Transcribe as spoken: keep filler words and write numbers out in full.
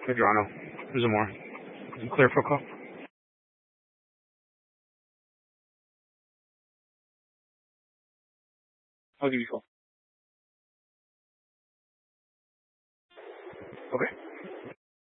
Medrano. There's more. Is it clear for a call? I'll give you a call. Okay.